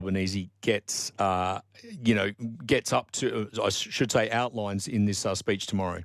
Albanese gets, gets up to, I should say, outlines in this speech tomorrow?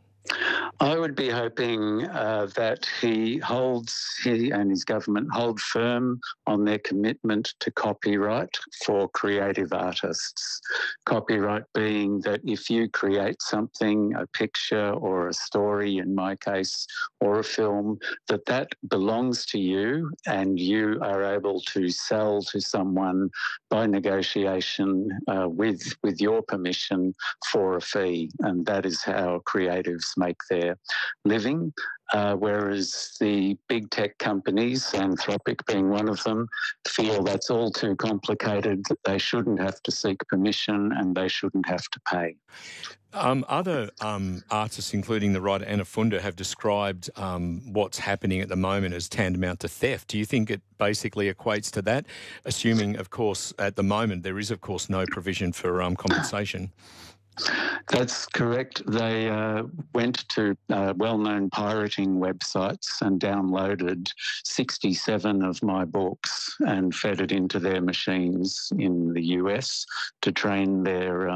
I would be hoping that he and his government hold firm on their commitment to copyright for creative artists. Copyright being that if you create something, a picture or a story in my case, or a film, that belongs to you and you are able to sell to someone by negotiation with your permission for a fee. And that is how creatives make their living. Whereas the big tech companies, Anthropic being one of them, feel that's all too complicated, that they shouldn't have to seek permission and they shouldn't have to pay. Other artists, including the writer Anna Funder, have described what's happening at the moment as tantamount to theft. Do you think it basically equates to that? Assuming, of course, at the moment there is, of course, no provision for compensation. That's correct. They went to well-known pirating websites and downloaded 67 of my books and fed it into their machines in the US to train their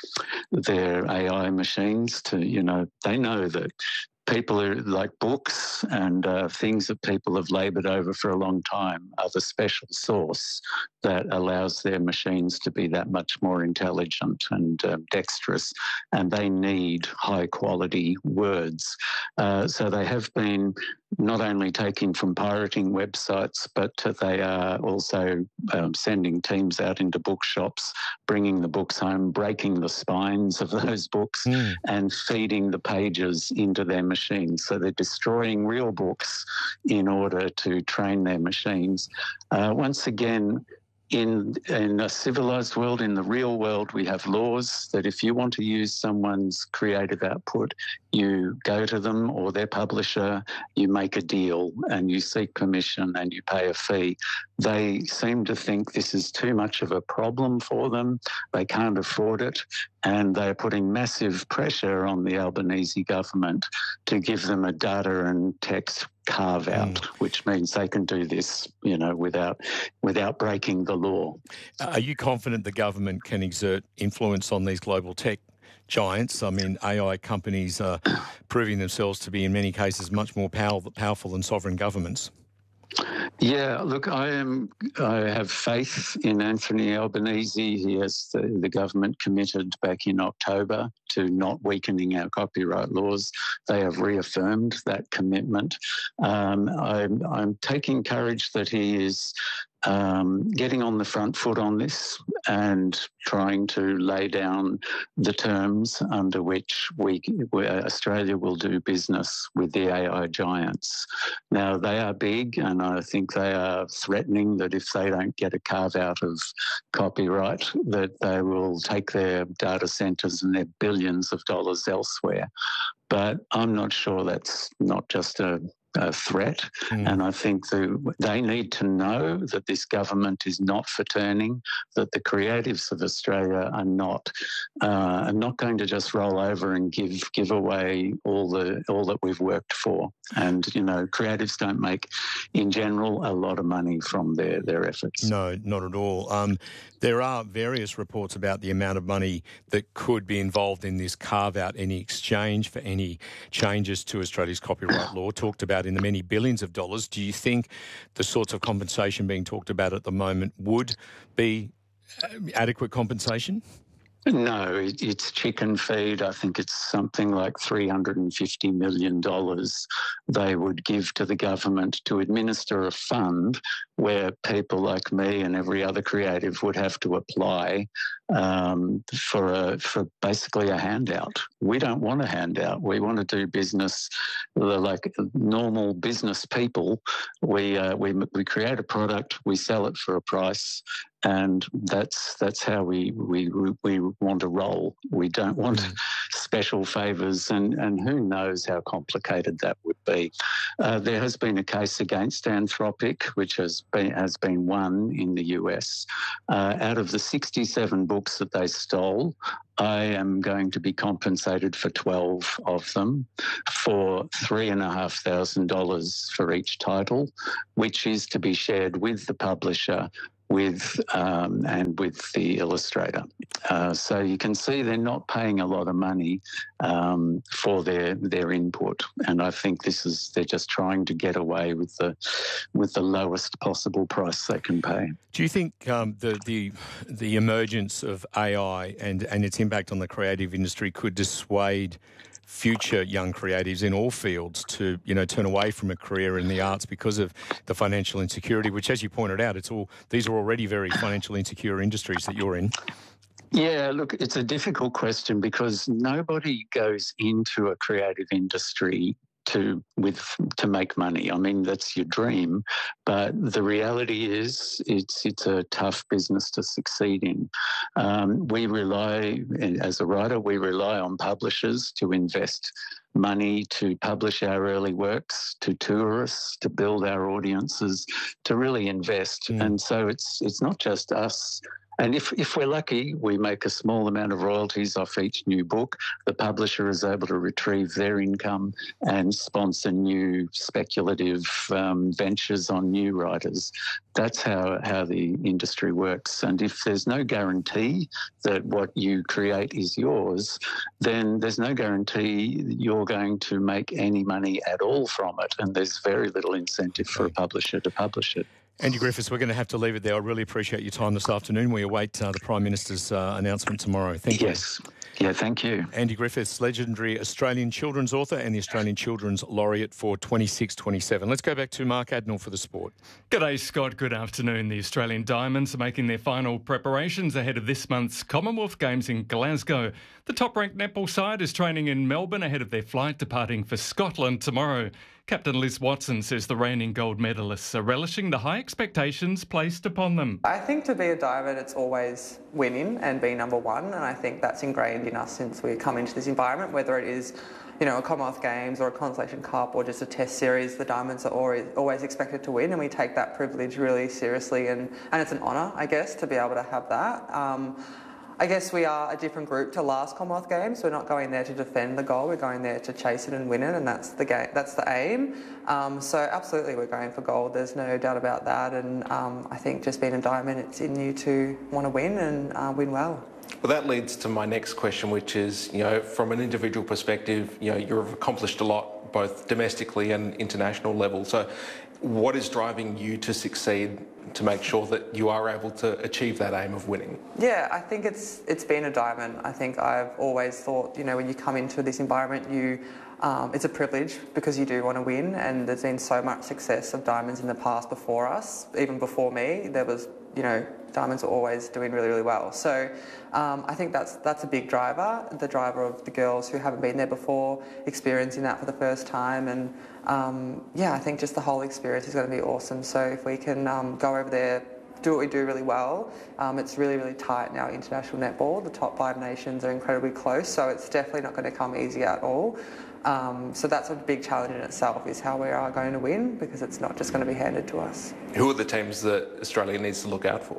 AI machines to, they know that people are like books and things that people have laboured over for a long time are the special sauce that allows their machines to be that much more intelligent and dexterous, and they need high quality words. So they have been not only taking from pirating websites, but they are also sending teams out into bookshops, bringing the books home, breaking the spines of those books and feeding the pages into their machines. So they're destroying real books in order to train their machines. Once again, in a civilized world, in the real world, we have laws that if you want to use someone's creative output, you go to them or their publisher, you make a deal and you seek permission and you pay a fee. They seem to think this is too much of a problem for them. They can't afford it, and they're putting massive pressure on the Albanese government to give them a data and text carve out, which means they can do this, without breaking the law. Are you confident the government can exert influence on these global tech giants? I mean, AI companies are proving themselves to be, in many cases, much more powerful than sovereign governments. Yeah, look, I have faith in Anthony Albanese. He has the government committed back in October to not weakening our copyright laws. They have reaffirmed that commitment. I'm taking courage that he is getting on the front foot on this and trying to lay down the terms under which Australia will do business with the AI giants. Now, they are big, and I think they are threatening that if they don't get a carve-out of copyright, that they will take their data centres and their billions of dollars elsewhere. But I'm not sure that's not just a threat. And I think they need to know that this government is not for turning, that the creatives of Australia are not going to just roll over and give away all that we've worked for. And, creatives don't make, in general, a lot of money from their efforts. No, not at all. There are various reports about the amount of money that could be involved in this carve-out, any exchange for any changes to Australia's copyright law, talked about in the many billions of dollars. Do you think the sorts of compensation being talked about at the moment would be adequate compensation? No, it's chicken feed. I think it's something like $350 million they would give to the government to administer a fund where people like me and every other creative would have to apply for basically a handout. We don't want a handout. We want to do business like normal business people. We create a product, we sell it for a price, and that's how we want to roll. We don't want special favours, and who knows how complicated that would be. There has been a case against Anthropic, which has been won in the US. Out of the 67 books that they stole, I am going to be compensated for 12 of them for $3,500 for each title, which is to be shared with the publisher and with the illustrator. So you can see they're not paying a lot of money for their input, and I think they're just trying to get away with the lowest possible price they can pay. Do you think the emergence of AI and its impact on the creative industry could dissuade future young creatives in all fields to, turn away from a career in the arts because of the financial insecurity, which, as you pointed out, these are already very financial insecure industries that you're in? Yeah, look, it's a difficult question because nobody goes into a creative industry to make money. I mean, that's your dream, but the reality is it's a tough business to succeed in. As a writer, we rely on publishers to invest money to publish our early works, to tour us, to build our audiences, to really invest. And so it's not just us. And if we're lucky, we make a small amount of royalties off each new book. The publisher is able to retrieve their income and sponsor new speculative ventures on new writers. That's how the industry works. And if there's no guarantee that what you create is yours, then there's no guarantee you're going to make any money at all from it. And there's very little incentive for a publisher to publish it. Andy Griffiths, we're going to have to leave it there. I really appreciate your time this afternoon. We await the Prime Minister's announcement tomorrow. Thank you. Yes. Yeah, thank you. Andy Griffiths, legendary Australian children's author and the Australian Children's Laureate for 26-27. Let's go back to Mark Adnell for the sport. G'day, Scott. Good afternoon. The Australian Diamonds are making their final preparations ahead of this month's Commonwealth Games in Glasgow. The top-ranked netball side is training in Melbourne ahead of their flight departing for Scotland tomorrow. Captain Liz Watson says the reigning gold medalists are relishing the high expectations placed upon them. I think to be a diamond, it's always winning and being number one, and I think that's ingrained in us since we come into this environment, whether it is a Commonwealth Games or a Consolation Cup or just a test series. The Diamonds are always expected to win, and we take that privilege really seriously, and it's an honour, I guess, to be able to have that. I guess we are a different group to last Commonwealth Games. We're not going there to defend the gold. We're going there to chase it and win it, and that's the game. That's the aim. So absolutely, we're going for gold. There's no doubt about that. And I think just being a diamond, it's in you to want to win and win well. Well, that leads to my next question, which is, from an individual perspective, you've accomplished a lot, both domestically and international level. So what is driving you to succeed, to make sure that you are able to achieve that aim of winning? Yeah, I think it's been a diamond. I think I've always thought, when you come into this environment, it's a privilege because you do want to win, and there's been so much success of diamonds in the past before us. Even before me, there was, diamonds are always doing really, really well. So I think that's a big driver, the driver of the girls who haven't been there before, experiencing that for the first time. And I think just the whole experience is going to be awesome. So if we can go over there, do what we do really well. It's really, really tight now, international netball. The top 5 nations are incredibly close, so it's definitely not going to come easy at all. So that's a big challenge in itself, is how we are going to win, because it's not just going to be handed to us. Who are the teams that Australia needs to look out for?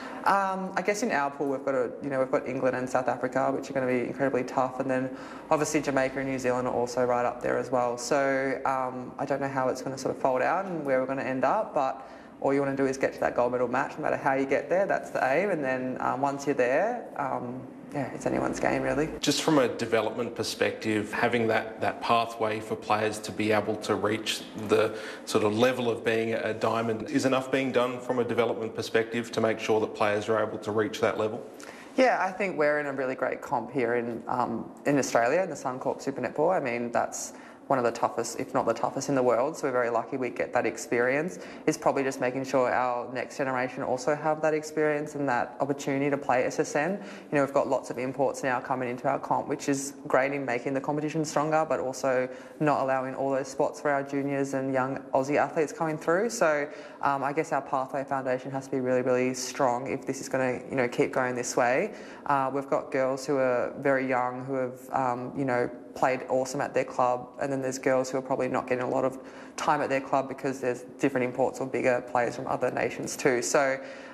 I guess in our pool we've got England and South Africa, which are going to be incredibly tough, and then obviously Jamaica and New Zealand are also right up there as well. So I don't know how it's going to sort of fold out and where we're going to end up, but all you want to do is get to that gold medal match. No matter how you get there, that's the aim. And then once you're there, it's anyone's game, really. Just from a development perspective, having that pathway for players to be able to reach the sort of level of being a diamond, is enough being done from a development perspective to make sure that players are able to reach that level? Yeah, I think we're in a really great comp here in Australia, in the Suncorp Super Netball. I mean, that's one of the toughest, if not the toughest in the world, so we're very lucky we get that experience. It's probably just making sure our next generation also have that experience and that opportunity to play SSN. We've got lots of imports now coming into our comp, which is great in making the competition stronger, but also not allowing all those spots for our juniors and young Aussie athletes coming through. So I guess our pathway foundation has to be really, really strong if this is going to, keep going this way. We've got girls who are very young who have, played awesome at their club, and then there's girls who are probably not getting a lot of time at their club because there's different imports or bigger players from other nations too. So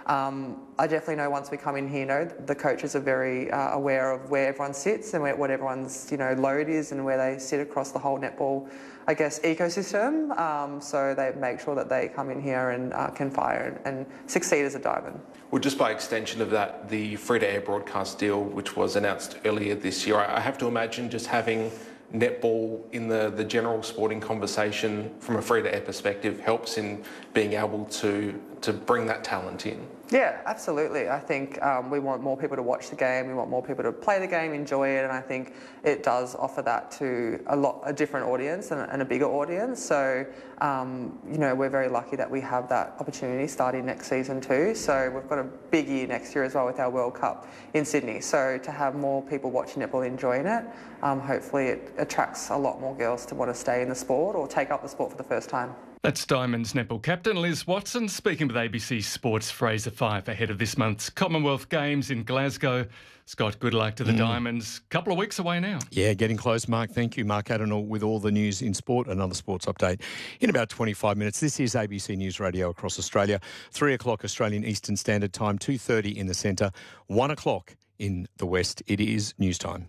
I definitely know once we come in here, the coaches are very aware of where everyone sits and what everyone's load is and where they sit across the whole netball, I guess, ecosystem. So they make sure that they come in here and can fire and succeed as a diamond. Well, just by extension of that, the free-to-air broadcast deal, which was announced earlier this year, I have to imagine just having netball in the general sporting conversation from a free-to-air perspective helps in being able to bring that talent in. Yeah, absolutely. I think we want more people to watch the game. We want more people to play the game, enjoy it, and I think it does offer that to a different audience and a bigger audience. So, we're very lucky that we have that opportunity starting next season too. So we've got a big year next year as well with our World Cup in Sydney. So to have more people watching netball, enjoying it, hopefully it attracts a lot more girls to want to stay in the sport or take up the sport for the first time. That's Diamonds netball captain Liz Watson speaking with ABC Sports Fraser Fife ahead of this month's Commonwealth Games in Glasgow. Scott, good luck to the Diamonds. Couple of weeks away now. Yeah, getting close, Mark. Thank you, Mark Adenall, with all the news in sport. Another sports update in about 25 minutes. This is ABC News Radio across Australia. 3 o'clock Australian Eastern Standard Time, 2:30 in the centre, 1 o'clock in the west. It is news time.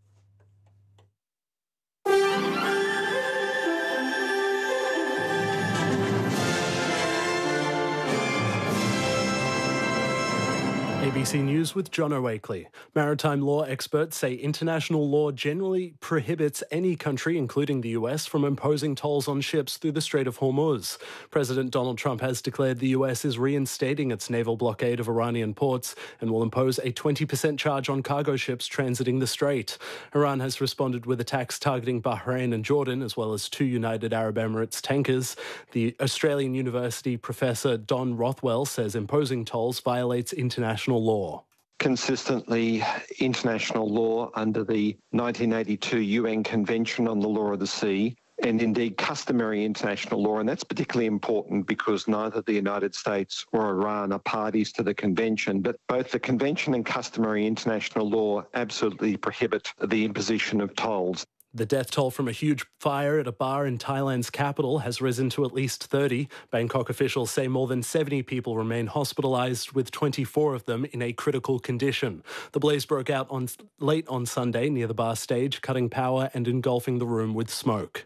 ABC News with John O'Wakely. Maritime law experts say international law generally prohibits any country, including the US, from imposing tolls on ships through the Strait of Hormuz. President Donald Trump has declared the US is reinstating its naval blockade of Iranian ports and will impose a 20% charge on cargo ships transiting the strait. Iran has responded with attacks targeting Bahrain and Jordan, as well as 2 United Arab Emirates tankers. The Australian University professor Don Rothwell says imposing tolls violates international law. Consistently, international law under the 1982 UN Convention on the Law of the Sea, and indeed customary international law, and that's particularly important because neither the United States or Iran are parties to the convention, but both the convention and customary international law absolutely prohibit the imposition of tolls. The death toll from a huge fire at a bar in Thailand's capital has risen to at least 30. Bangkok officials say more than 70 people remain hospitalised, with 24 of them in a critical condition. The blaze broke out late on Sunday near the bar stage, cutting power and engulfing the room with smoke.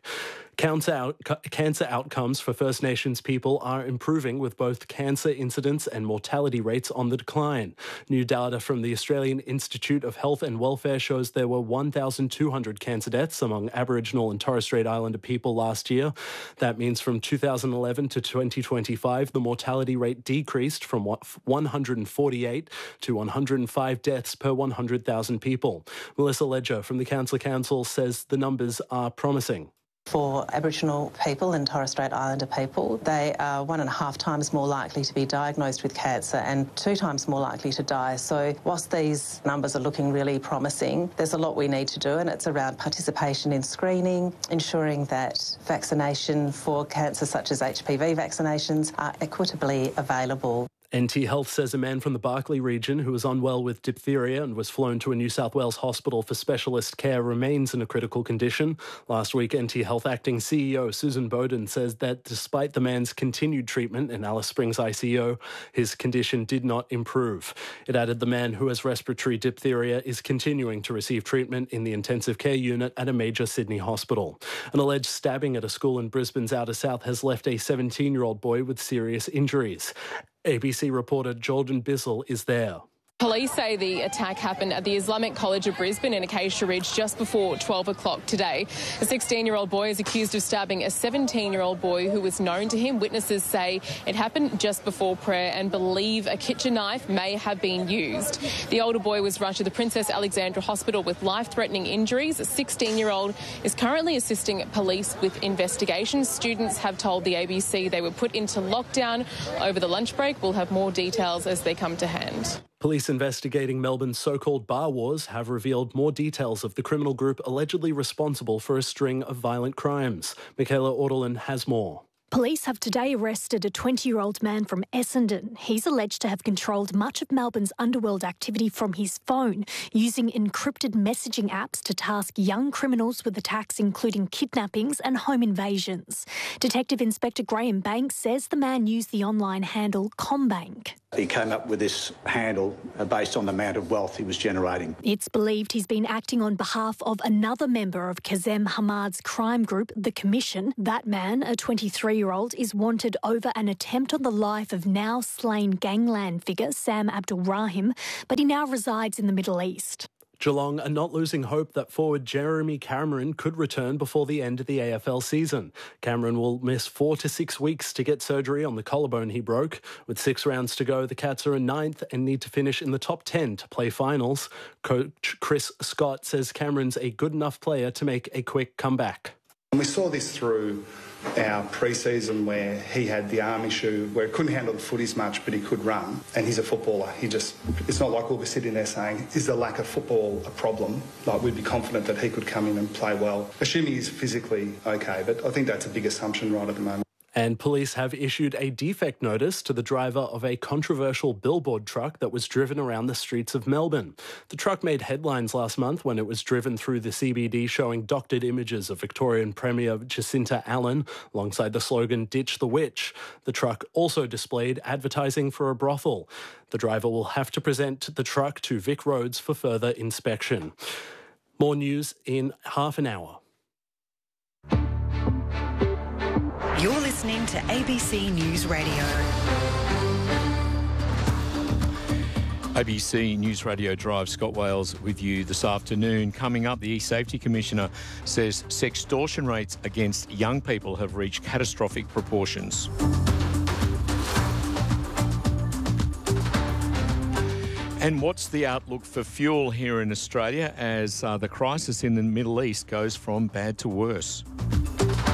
Cancer outcomes for First Nations people are improving, with both cancer incidence and mortality rates on the decline. New data from the Australian Institute of Health and Welfare shows there were 1,200 cancer deaths among Aboriginal and Torres Strait Islander people last year. That means from 2011 to 2025, the mortality rate decreased from 148 to 105 deaths per 100,000 people. Melissa Ledger from the Cancer Council says the numbers are promising. For Aboriginal people and Torres Strait Islander people, they are 1.5 times more likely to be diagnosed with cancer and 2 times more likely to die. So whilst these numbers are looking really promising, there's a lot we need to do, and it's around participation in screening, ensuring that vaccination for cancer such as HPV vaccinations are equitably available. NT Health says a man from the Barkly region who was unwell with diphtheria and was flown to a New South Wales hospital for specialist care remains in a critical condition. Last week, NT Health acting CEO Susan Bowden says that despite the man's continued treatment in Alice Springs ICU, his condition did not improve. It added the man who has respiratory diphtheria is continuing to receive treatment in the intensive care unit at a major Sydney hospital. An alleged stabbing at a school in Brisbane's outer south has left a 17-year-old boy with serious injuries. ABC reporter Jordan Bissell is there. Police say the attack happened at the Islamic College of Brisbane in Acacia Ridge just before 12 o'clock today. A 16-year-old boy is accused of stabbing a 17-year-old boy who was known to him. Witnesses say it happened just before prayer and believe a kitchen knife may have been used. The older boy was rushed to the Princess Alexandra Hospital with life-threatening injuries. A 16-year-old is currently assisting police with investigations. Students have told the ABC they were put into lockdown over the lunch break. We'll have more details as they come to hand. Police investigating Melbourne's so-called bar wars have revealed more details of the criminal group allegedly responsible for a string of violent crimes. Michaela Ordelin has more. Police have today arrested a 20-year-old man from Essendon. He's alleged to have controlled much of Melbourne's underworld activity from his phone, using encrypted messaging apps to task young criminals with attacks including kidnappings and home invasions. Detective Inspector Graham Banks says the man used the online handle CommBank. He came up with this handle based on the amount of wealth he was generating. It's believed he's been acting on behalf of another member of Kazem Hamad's crime group, The Commission. That man, a 23-year-old, is wanted over an attempt on the life of now slain gangland figure Sam Abdul Rahim, but he now resides in the Middle East. Geelong are not losing hope that forward Jeremy Cameron could return before the end of the AFL season. Cameron will miss 4 to 6 weeks to get surgery on the collarbone he broke. With 6 rounds to go, the Cats are in 9th and need to finish in the top 10 to play finals. Coach Chris Scott says Cameron's a good enough player to make a quick comeback. And we saw this through our pre-season where he had the arm issue, where he couldn't handle the footies much, but he could run. And he's a footballer. It's not like we'll be sitting there saying, is the lack of football a problem? Like, we'd be confident that he could come in and play well, assuming he's physically okay. But I think that's a big assumption right at the moment. And police have issued a defect notice to the driver of a controversial billboard truck that was driven around the streets of Melbourne. The truck made headlines last month when it was driven through the CBD, showing doctored images of Victorian Premier Jacinta Allen alongside the slogan, "Ditch the Witch." The truck also displayed advertising for a brothel. The driver will have to present the truck to Vic Roads for further inspection. More news in half an hour. You're listening to ABC News Radio. ABC News Radio Drive, Scott Wales with you this afternoon. Coming up, the eSafety Commissioner says sextortion rates against young people have reached catastrophic proportions. And what's the outlook for fuel here in Australia as the crisis in the Middle East goes from bad to worse?